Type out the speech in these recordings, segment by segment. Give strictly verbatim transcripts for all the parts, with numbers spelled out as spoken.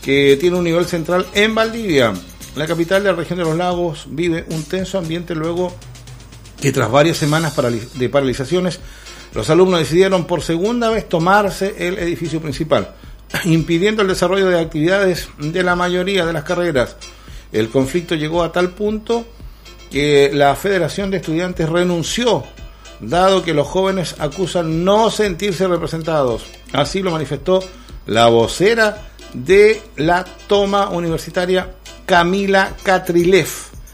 que tiene un nivel central en Valdivia. La capital de la región de los lagos vive un tenso ambiente luego que tras varias semanas de paralizaciones, los alumnos decidieron por segunda vez tomarse el edificio principal, impidiendo el desarrollo de actividades de la mayoría de las carreras. El conflicto llegó a tal punto que la Federación de Estudiantes renunció, dado que los jóvenes acusan no sentirse representados. Así lo manifestó la vocera de la toma universitaria, Camila Catrilev.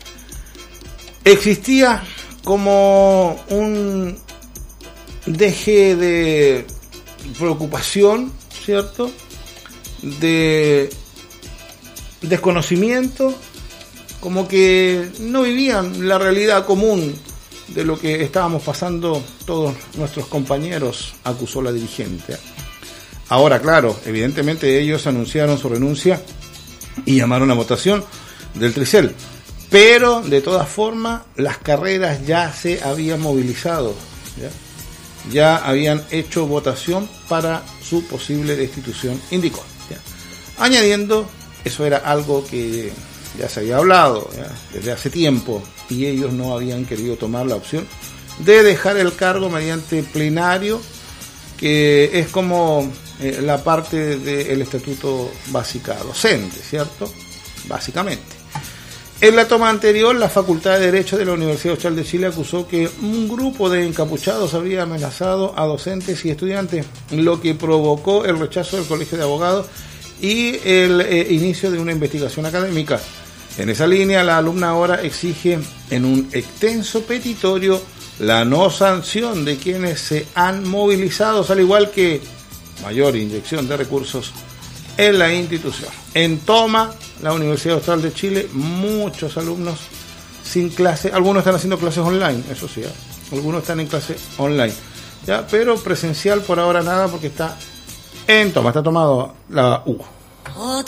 Existía como un deje de preocupación, ¿cierto?, de desconocimiento, como que no vivían la realidad común de lo que estábamos pasando todos nuestros compañeros, acusó la dirigente. Ahora, claro, evidentemente ellos anunciaron su renuncia y llamaron a votación del Tricel, pero de todas formas las carreras ya se habían movilizado, ¿ya? ya habían hecho votación para su posible destitución, indicó, ¿ya? Añadiendo, eso era algo que ya se había hablado, ¿ya?, desde hace tiempo, y ellos no habían querido tomar la opción de dejar el cargo mediante plenario, que es como eh, la parte del estatuto básica docente, ¿cierto? Básicamente. En la toma anterior, la Facultad de Derecho de la Universidad Austral de Chile acusó que un grupo de encapuchados había amenazado a docentes y estudiantes, lo que provocó el rechazo del Colegio de Abogados y el eh, inicio de una investigación académica. En esa línea, la alumna ahora exige en un extenso petitorio la no sanción de quienes se han movilizado, al igual que mayor inyección de recursos en la institución. En toma, la Universidad Austral de Chile, muchos alumnos sin clase, algunos están haciendo clases online, eso sí, ¿eh? algunos están en clase online, ya, pero presencial por ahora nada, porque está en toma, está tomado la U.